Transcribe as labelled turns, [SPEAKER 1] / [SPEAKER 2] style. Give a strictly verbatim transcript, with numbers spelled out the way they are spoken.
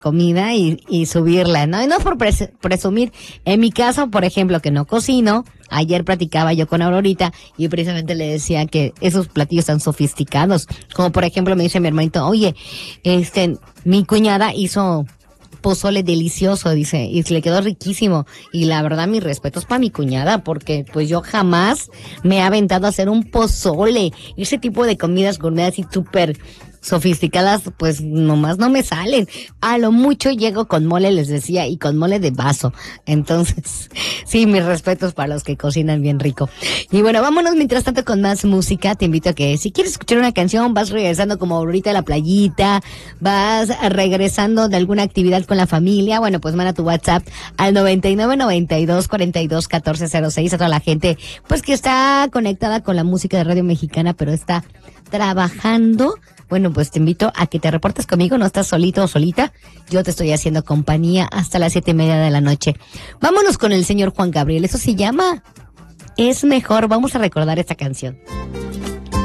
[SPEAKER 1] comida y, y subirla, ¿no? Y no por pres- presumir. En mi caso, por ejemplo, que no cocino, ayer platicaba yo con Aurorita y precisamente le decía que esos platillos tan sofisticados, como por ejemplo me dice mi hermanito, oye, este, mi cuñada hizo pozole delicioso, dice, y le quedó riquísimo. Y la verdad, mis respetos para mi cuñada, porque pues yo jamás me he aventado a hacer un pozole. Ese tipo de comidas gourmet así súper sofisticadas, pues nomás no me salen. A lo mucho llego con mole, les decía, y con mole de vaso. Entonces, sí, mis respetos para los que cocinan bien rico. Y bueno, vámonos mientras tanto con más música. Te invito a que si quieres escuchar una canción, vas regresando como ahorita a la playita, vas regresando de alguna actividad con la familia, bueno, pues manda tu WhatsApp al noventa y nueve, noventa y dos, cuarenta y dos, catorce cero seis a toda la gente, pues que está conectada con la música de Radio Mexicana, pero está trabajando. Bueno, pues te invito a que te reportes conmigo, no estás solito o solita, yo te estoy haciendo compañía hasta las siete y media de la noche. Vámonos con el señor Juan Gabriel, eso se llama Es Mejor, vamos a recordar esta canción.